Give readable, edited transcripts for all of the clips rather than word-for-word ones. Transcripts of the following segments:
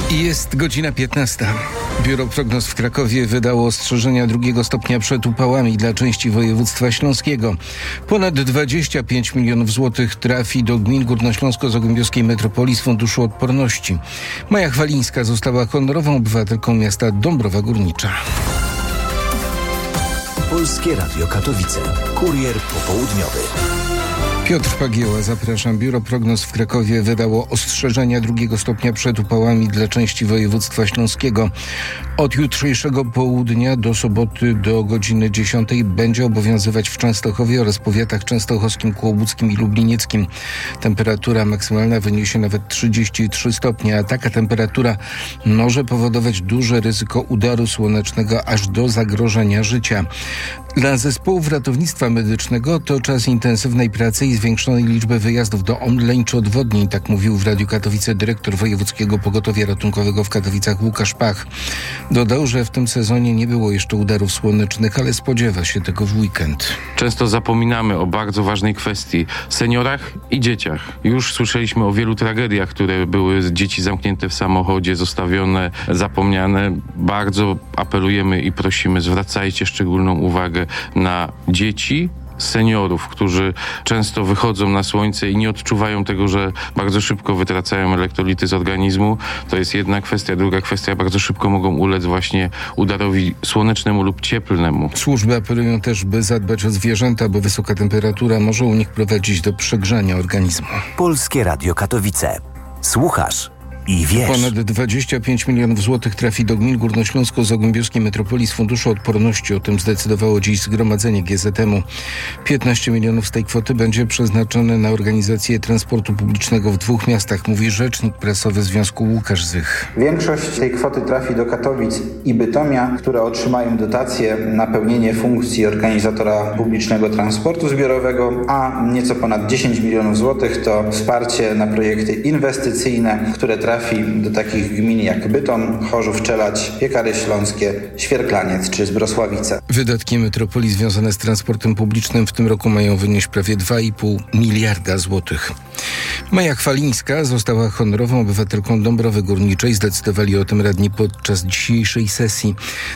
I jest godzina 15. Biuro Prognoz w Krakowie wydało ostrzeżenia 2 stopnia przed upałami dla części województwa śląskiego. Ponad 25 milionów złotych trafi do gmin górnośląsko-zagłębiowskiej metropolii z Funduszu Odporności. Maja Chwalińska została honorową obywatelką miasta Dąbrowa Górnicza. Polskie Radio Katowice. Kurier popołudniowy. Piotr Pagieła, zapraszam. Biuro Prognoz w Krakowie wydało ostrzeżenia 2 stopnia przed upałami dla części województwa śląskiego. Od jutrzejszego południa do soboty do godziny 10 będzie obowiązywać w Częstochowie oraz powiatach częstochowskim, kłobuckim i lublinieckim. Temperatura maksymalna wyniesie nawet 33 stopnie, a taka temperatura może powodować duże ryzyko udaru słonecznego aż do zagrożenia życia. Dla zespołów ratownictwa medycznego to czas intensywnej pracy i zwiększonej liczby wyjazdów do omdleń czy odwodnień, tak mówił w Radiu Katowice dyrektor Wojewódzkiego Pogotowia Ratunkowego w Katowicach Łukasz Pach. Dodał, że w tym sezonie nie było jeszcze udarów słonecznych, ale spodziewa się tego w weekend. Często zapominamy o bardzo ważnej kwestii – seniorach i dzieciach. Już słyszeliśmy o wielu tragediach, które były dzieci zamknięte w samochodzie, zostawione, zapomniane. Bardzo apelujemy i prosimy, zwracajcie szczególną uwagę na dzieci, seniorów, którzy często wychodzą na słońce i nie odczuwają tego, że bardzo szybko wytracają elektrolity z organizmu. To jest jedna kwestia. Druga kwestia, bardzo szybko mogą ulec właśnie udarowi słonecznemu lub cieplnemu. Służby apelują też, by zadbać o zwierzęta, bo wysoka temperatura może u nich prowadzić do przegrzania organizmu. Polskie Radio Katowice. Słuchasz i wiesz. Ponad 25 milionów złotych trafi do gmin górnośląsko-zagłębiowskiej metropolii z Funduszu Odporności. O tym zdecydowało dziś zgromadzenie GZM-u. 15 milionów z tej kwoty będzie przeznaczone na organizację transportu publicznego w 2 miastach, mówi rzecznik prasowy Związku Łukasz Zych. Większość tej kwoty trafi do Katowic i Bytomia, które otrzymają dotacje na pełnienie funkcji organizatora publicznego transportu zbiorowego, a nieco ponad 10 milionów złotych to wsparcie na projekty inwestycyjne, które trafi do takich gmin jak Bytom, Chorzów, Czelać, Piekary Śląskie, Świerklaniec czy Zbrosławice. Wydatki metropolii związane z transportem publicznym w tym roku mają wynieść prawie 2,5 miliarda złotych. Maja Chwalińska została honorową obywatelką Dąbrowy Górniczej. Zdecydowali o tym radni podczas dzisiejszej sesji.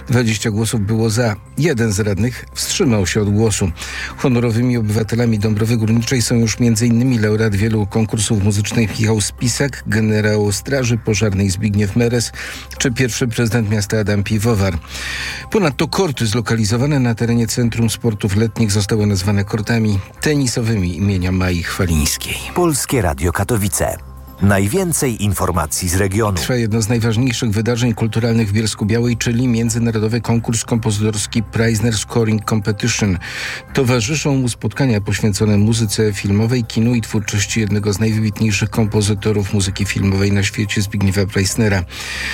20 głosów było za. 1 z radnych wstrzymał się od głosu. Honorowymi obywatelami Dąbrowy Górniczej są już m.in. laureat wielu konkursów muzycznych Michał Spisak, generał Straży Pożarnej Zbigniew Meres czy pierwszy prezydent miasta Adam Piwowar. Ponadto korty zlokalizowane na terenie Centrum Sportów Letnich zostały nazwane kortami tenisowymi imienia Mai Chwalińskiej. Polskie Radio Katowice. Najwięcej informacji z regionu. Trwa jedno z najważniejszych wydarzeń kulturalnych w Bielsku-Białej, czyli międzynarodowy konkurs kompozytorski Preisner Scoring Competition. Towarzyszą mu spotkania poświęcone muzyce filmowej, kinu i twórczości jednego z najwybitniejszych kompozytorów muzyki filmowej na świecie, Zbigniewa Preisnera.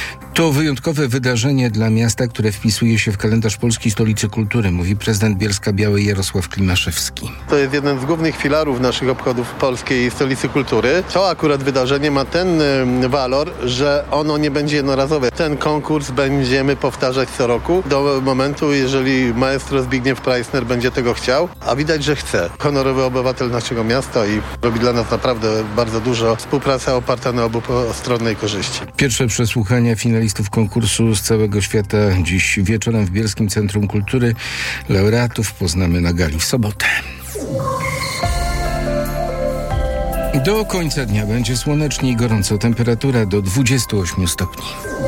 To wyjątkowe wydarzenie dla miasta, które wpisuje się w kalendarz Polskiej Stolicy Kultury, mówi prezydent Bielska-Białej Jarosław Klimaszewski. To jest jeden z głównych filarów naszych obchodów Polskiej Stolicy Kultury. To akurat wydarzenie ma ten walor, że ono nie będzie jednorazowe. Ten konkurs będziemy powtarzać co roku do momentu, jeżeli maestro Zbigniew Preisner będzie tego chciał, a widać, że chce. Honorowy obywatel naszego miasta i robi dla nas naprawdę bardzo dużo. Współpraca oparta na obustronnej korzyści. Pierwsze przesłuchania finalistów konkursu z całego świata dziś wieczorem w Bielskim Centrum Kultury. Laureatów poznamy na gali w sobotę. Do końca dnia będzie słonecznie i gorąco. Temperatura do 28 stopni.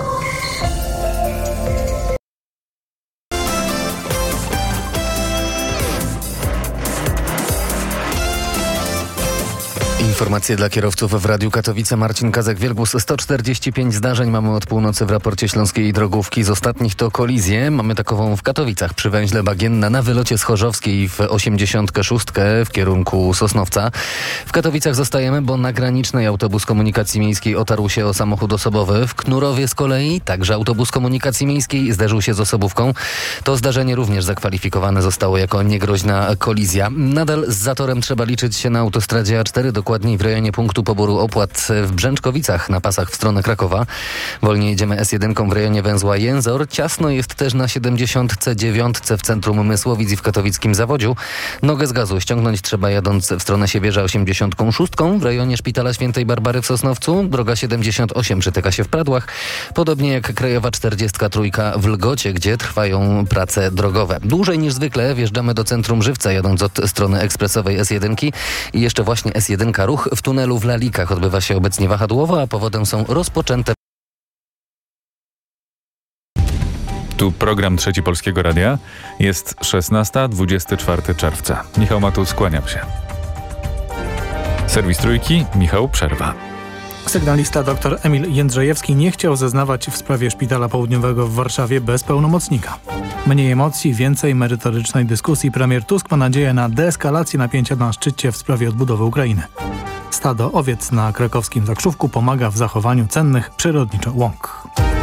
Informacje dla kierowców w Radiu Katowice. Marcin Kazak-Wielgus. 145 zdarzeń mamy od północy w raporcie Śląskiej Drogówki. Z ostatnich to kolizje. Mamy takową w Katowicach przy węźle Bagienna na wylocie z Chorzowskiej w 86 w kierunku Sosnowca. W Katowicach zostajemy, bo na Granicznej autobus komunikacji miejskiej otarł się o samochód osobowy. W Knurowie z kolei także autobus komunikacji miejskiej zderzył się z osobówką. To zdarzenie również zakwalifikowane zostało jako niegroźna kolizja. Nadal z zatorem trzeba liczyć się na autostradzie A4, dokładnie Zachodniej w rejonie punktu poboru opłat w Brzęczkowicach na pasach w stronę Krakowa. Wolniej jedziemy S1 w rejonie węzła Jęzor. Ciasno jest też na 79 w centrum Mysłowic i w katowickim Zawodziu. Nogę z gazu ściągnąć trzeba jadąc w stronę Siewierza 86 w rejonie Szpitala Świętej Barbary w Sosnowcu. Droga 78 przytyka się w Pradłach. Podobnie jak krajowa 43 w Lgocie, gdzie trwają prace drogowe. Dłużej niż zwykle wjeżdżamy do centrum Żywca, jadąc od strony ekspresowej S1 i jeszcze właśnie S1 ruch w tunelu w Lalikach odbywa się obecnie wahadłowo, a powodem są rozpoczęte. Tu program Trzeci Polskiego Radia. Jest 16:24 czerwca. Michał Matus, kłaniam się. Serwis Trójki, Michał Przerwa. Sygnalista dr Emil Jędrzejewski nie chciał zeznawać w sprawie Szpitala Południowego w Warszawie bez pełnomocnika. Mniej emocji, więcej merytorycznej dyskusji. Premier Tusk ma nadzieję na deeskalację napięcia na szczycie w sprawie odbudowy Ukrainy. Stado owiec na krakowskim Zakrzówku pomaga w zachowaniu cennych przyrodniczo łąk.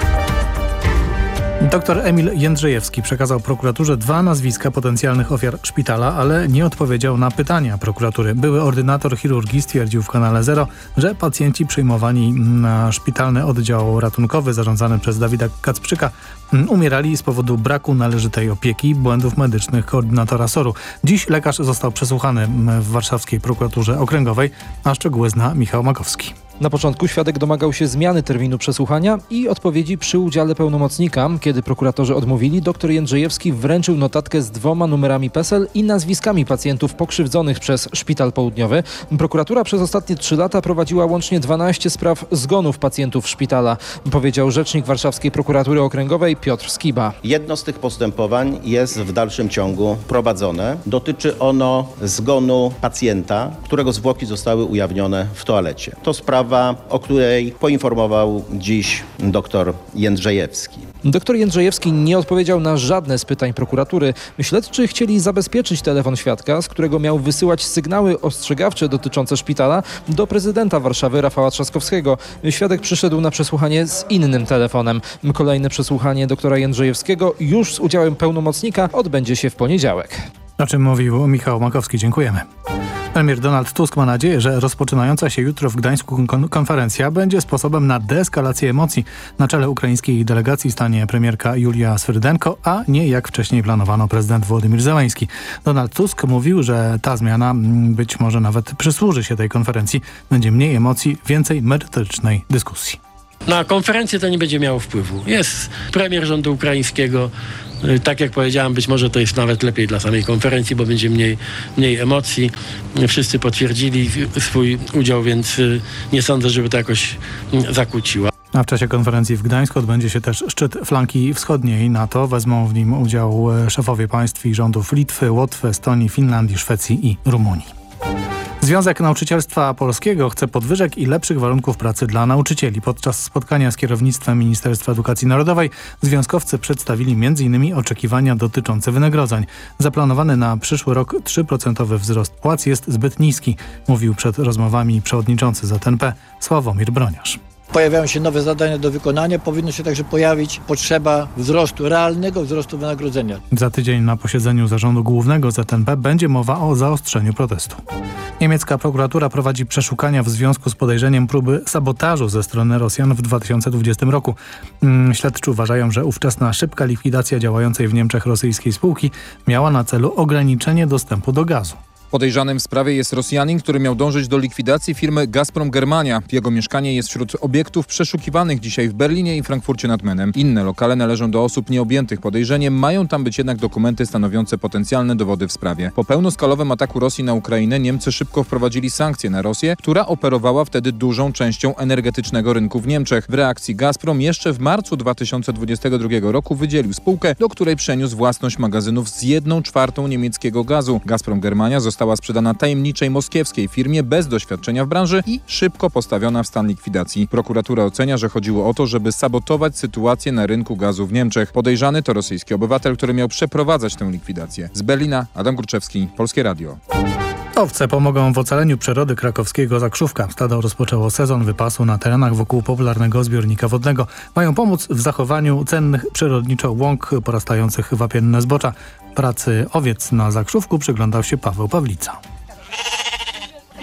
Dr Emil Jędrzejewski przekazał prokuraturze 2 nazwiska potencjalnych ofiar szpitala, ale nie odpowiedział na pytania prokuratury. Były ordynator chirurgii stwierdził w kanale Zero, że pacjenci przyjmowani na szpitalny oddział ratunkowy zarządzany przez Dawida Kacprzyka umierali z powodu braku należytej opieki i błędów medycznych koordynatora SOR-u. Dziś lekarz został przesłuchany w warszawskiej prokuraturze okręgowej, a szczegóły zna Michał Makowski. Na początku świadek domagał się zmiany terminu przesłuchania i odpowiedzi przy udziale pełnomocnika. Kiedy prokuratorzy odmówili, dr Jędrzejewski wręczył notatkę z 2 numerami PESEL i nazwiskami pacjentów pokrzywdzonych przez Szpital Południowy. Prokuratura przez ostatnie 3 lata prowadziła łącznie 12 spraw zgonów pacjentów szpitala, powiedział rzecznik warszawskiej prokuratury okręgowej Piotr Skiba. Jedno z tych postępowań jest w dalszym ciągu prowadzone. Dotyczy ono zgonu pacjenta, którego zwłoki zostały ujawnione w toalecie. To sprawa, o której poinformował dziś dr Jędrzejewski. Dr Jędrzejewski nie odpowiedział na żadne z pytań prokuratury. Śledczy chcieli zabezpieczyć telefon świadka, z którego miał wysyłać sygnały ostrzegawcze dotyczące szpitala do prezydenta Warszawy Rafała Trzaskowskiego. Świadek przyszedł na przesłuchanie z innym telefonem. Kolejne przesłuchanie doktora Jędrzejewskiego już z udziałem pełnomocnika odbędzie się w poniedziałek. O czym mówił Michał Makowski. Dziękujemy. Premier Donald Tusk ma nadzieję, że rozpoczynająca się jutro w Gdańsku konferencja będzie sposobem na deeskalację emocji. Na czele ukraińskiej delegacji stanie premierka Julia Swyrydenko, a nie jak wcześniej planowano prezydent Władimir Zełański. Donald Tusk mówił, że ta zmiana być może nawet przysłuży się tej konferencji. Będzie mniej emocji, więcej merytorycznej dyskusji. Na konferencję to nie będzie miało wpływu. Jest premier rządu ukraińskiego. Tak jak powiedziałem, być może to jest nawet lepiej dla samej konferencji, bo będzie mniej emocji. Wszyscy potwierdzili swój udział, więc nie sądzę, żeby to jakoś zakłóciło. A w czasie konferencji w Gdańsku odbędzie się też szczyt flanki wschodniej NATO. Wezmą w nim udział szefowie państw i rządów Litwy, Łotwy, Estonii, Finlandii, Szwecji i Rumunii. Związek Nauczycielstwa Polskiego chce podwyżek i lepszych warunków pracy dla nauczycieli. Podczas spotkania z kierownictwem Ministerstwa Edukacji Narodowej związkowcy przedstawili m.in. oczekiwania dotyczące wynagrodzeń. Zaplanowany na przyszły rok 3% wzrost płac jest zbyt niski, mówił przed rozmowami przewodniczący ZNP Sławomir Broniarz. Pojawiają się nowe zadania do wykonania, powinno się także pojawić potrzeba realnego wzrostu wynagrodzenia. Za tydzień na posiedzeniu Zarządu Głównego ZNP będzie mowa o zaostrzeniu protestu. Niemiecka prokuratura prowadzi przeszukania w związku z podejrzeniem próby sabotażu ze strony Rosjan w 2020 roku. Śledczy uważają, że ówczesna szybka likwidacja działającej w Niemczech rosyjskiej spółki miała na celu ograniczenie dostępu do gazu. Podejrzanym w sprawie jest Rosjanin, który miał dążyć do likwidacji firmy Gazprom Germania. Jego mieszkanie jest wśród obiektów przeszukiwanych dzisiaj w Berlinie i Frankfurcie nad Menem. Inne lokale należą do osób nieobjętych podejrzeniem. Mają tam być jednak dokumenty stanowiące potencjalne dowody w sprawie. Po pełnoskalowym ataku Rosji na Ukrainę Niemcy szybko wprowadzili sankcje na Rosję, która operowała wtedy dużą częścią energetycznego rynku w Niemczech. W reakcji Gazprom jeszcze w marcu 2022 roku wydzielił spółkę, do której przeniósł własność magazynów z 1/4 niemieckiego gazu. Gazprom Germania została sprzedana tajemniczej moskiewskiej firmie bez doświadczenia w branży i szybko postawiona w stan likwidacji. Prokuratura ocenia, że chodziło o to, żeby sabotować sytuację na rynku gazu w Niemczech. Podejrzany to rosyjski obywatel, który miał przeprowadzać tę likwidację. Z Berlina Adam Górczewski, Polskie Radio. Owce pomogą w ocaleniu przyrody krakowskiego Zakrzówka. Stado rozpoczęło sezon wypasu na terenach wokół popularnego zbiornika wodnego. Mają pomóc w zachowaniu cennych przyrodniczo łąk porastających wapienne zbocza. Pracy owiec na Zakrzówku przyglądał się Paweł Pawlica.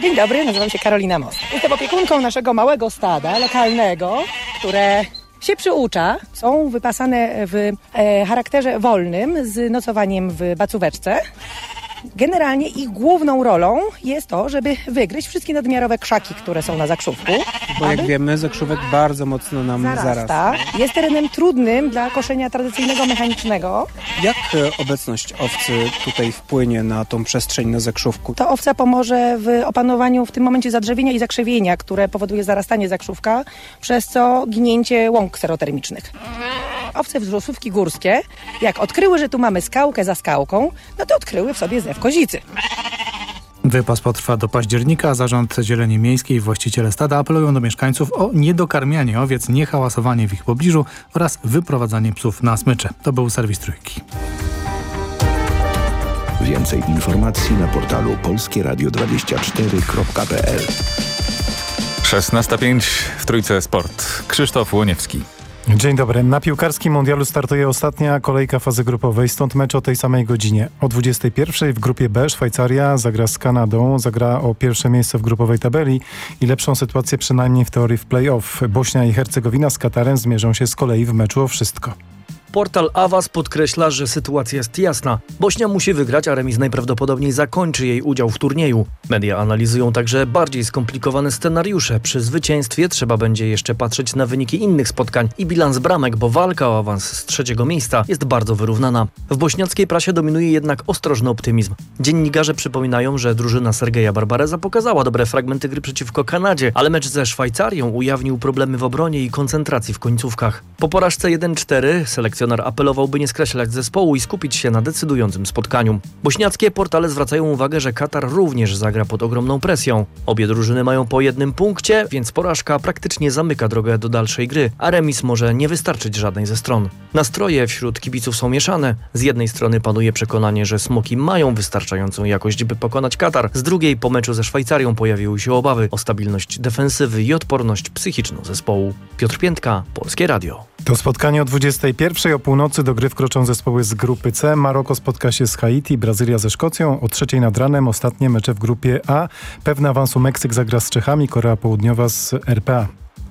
Dzień dobry, nazywam się Karolina Most. Jestem opiekunką naszego małego stada lokalnego, które się przyucza. Są wypasane w charakterze wolnym z nocowaniem w bacóweczce. Generalnie ich główną rolą jest to, żeby wygryźć wszystkie nadmiarowe krzaki, które są na zakrzówku. Bo jak wiemy, zakrzówek bardzo mocno nam zarasta. Jest terenem trudnym dla koszenia tradycyjnego, mechanicznego. Jak obecność owcy tutaj wpłynie na tą przestrzeń na zakrzówku? To owca pomoże w opanowaniu w tym momencie zadrzewienia i zakrzewienia, które powoduje zarastanie zakrzówka, przez co ginięcie łąk kserotermicznych. Owce wzrostówki górskie, jak odkryły, że tu mamy skałkę za skałką, no to odkryły w sobie zew kozicy. Wypas potrwa do października, a Zarząd Zieleni Miejskiej i właściciele stada apelują do mieszkańców o niedokarmianie owiec, niehałasowanie w ich pobliżu oraz wyprowadzanie psów na smycze. To był serwis Trójki. Więcej informacji na portalu polskieradio24.pl. 16:05 w Trójce Sport. Krzysztof Łoniewski. Dzień dobry. Na piłkarskim mundialu startuje ostatnia kolejka fazy grupowej, stąd mecz o tej samej godzinie. O 21:00 w grupie B Szwajcaria zagra z Kanadą, zagra o pierwsze miejsce w grupowej tabeli i lepszą sytuację przynajmniej w teorii w play-off. Bośnia i Hercegowina z Katarem zmierzą się z kolei w meczu o wszystko. Portal Avas podkreśla, że sytuacja jest jasna. Bośnia musi wygrać, a remis najprawdopodobniej zakończy jej udział w turnieju. Media analizują także bardziej skomplikowane scenariusze. Przy zwycięstwie trzeba będzie jeszcze patrzeć na wyniki innych spotkań i bilans bramek, bo walka o awans z trzeciego miejsca jest bardzo wyrównana. W bośniackiej prasie dominuje jednak ostrożny optymizm. Dziennikarze przypominają, że drużyna Sergeja Barbareza pokazała dobre fragmenty gry przeciwko Kanadzie, ale mecz ze Szwajcarią ujawnił problemy w obronie i koncentracji w końcówkach. Po porażce 1-4 selekcjoner apelował, by nie skreślać zespołu i skupić się na decydującym spotkaniu. Bośniackie portale zwracają uwagę, że Katar również zagra pod ogromną presją. Obie drużyny mają po 1 punkcie, więc porażka praktycznie zamyka drogę do dalszej gry, a remis może nie wystarczyć żadnej ze stron. Nastroje wśród kibiców są mieszane. Z jednej strony panuje przekonanie, że Smoki mają wystarczającą jakość, by pokonać Katar. Z drugiej po meczu ze Szwajcarią pojawiły się obawy o stabilność defensywy i odporność psychiczną zespołu. Piotr Piętka, Polskie Radio. To spotkanie o 21:00 o północy do gry wkroczą zespoły z grupy C. Maroko spotka się z Haiti, Brazylia ze Szkocją. O 3:00 nad ranem ostatnie mecze w grupie A. Pewny awansu Meksyk zagra z Czechami, Korea Południowa z RPA.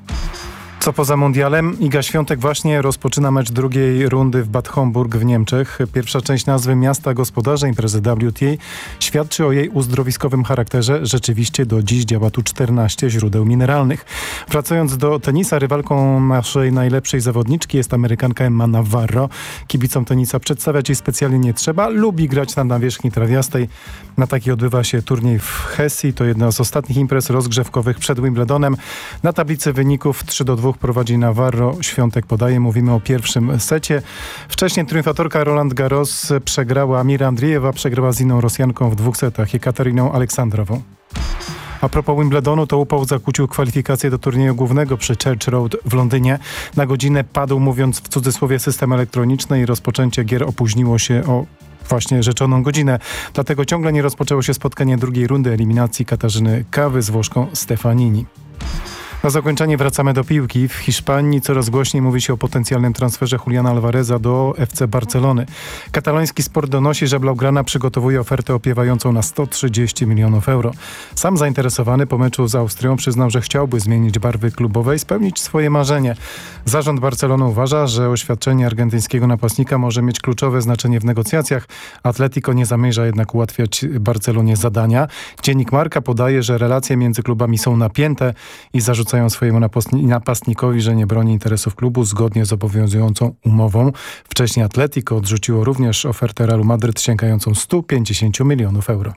Co poza mundialem? Iga Świątek właśnie rozpoczyna mecz drugiej rundy w Bad Homburg w Niemczech. Pierwsza część nazwy miasta gospodarza imprezy WTA świadczy o jej uzdrowiskowym charakterze. Rzeczywiście do dziś działa tu 14 źródeł mineralnych. Wracając do tenisa, rywalką naszej najlepszej zawodniczki jest Amerykanka Emma Navarro. Kibicom tenisa przedstawiać jej specjalnie nie trzeba. Lubi grać na nawierzchni trawiastej. Na takiej odbywa się turniej w Hessi. To jedna z ostatnich imprez rozgrzewkowych przed Wimbledonem. Na tablicy wyników 3-2 prowadzi Navarro. Świątek podaje, mówimy o pierwszym secie. Wcześniej triumfatorka Roland Garros przegrała, Mira Andriejewa przegrała z inną Rosjanką w 2 setach, Jekatariną Aleksandrową. A propos Wimbledonu, to upał zakłócił kwalifikacje do turnieju głównego przy Church Road w Londynie. Na godzinę padł, mówiąc w cudzysłowie, system elektroniczny i rozpoczęcie gier opóźniło się o właśnie rzeczoną godzinę. Dlatego ciągle nie rozpoczęło się spotkanie drugiej rundy eliminacji Katarzyny Kawy z Włoszką Stefanini. Na zakończenie wracamy do piłki. W Hiszpanii coraz głośniej mówi się o potencjalnym transferze Juliana Alvareza do FC Barcelony. Kataloński Sport donosi, że Blaugrana przygotowuje ofertę opiewającą na 130 milionów euro. Sam zainteresowany po meczu z Austrią przyznał, że chciałby zmienić barwy klubowe i spełnić swoje marzenie. Zarząd Barcelony uważa, że oświadczenie argentyńskiego napastnika może mieć kluczowe znaczenie w negocjacjach. Atletico nie zamierza jednak ułatwiać Barcelonie zadania. Dziennik Marca podaje, że relacje między klubami są napięte i zarzucają swojemu napastnikowi, że nie broni interesów klubu zgodnie z obowiązującą umową. Wcześniej Atletico odrzuciło również ofertę Realu Madryt sięgającą 150 milionów euro.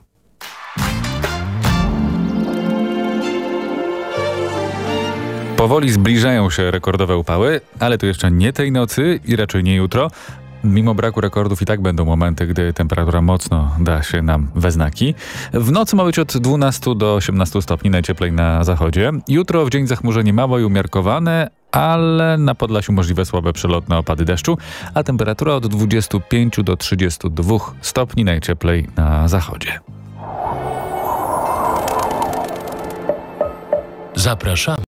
Powoli zbliżają się rekordowe upały, ale to jeszcze nie tej nocy i raczej nie jutro. Mimo braku rekordów i tak będą momenty, gdy temperatura mocno da się nam we znaki. W nocy ma być od 12 do 18 stopni, najcieplej na zachodzie. Jutro w dzień zachmurzenie małe i umiarkowane, ale na Podlasiu możliwe słabe przelotne opady deszczu, a temperatura od 25 do 32 stopni, najcieplej na zachodzie. Zapraszamy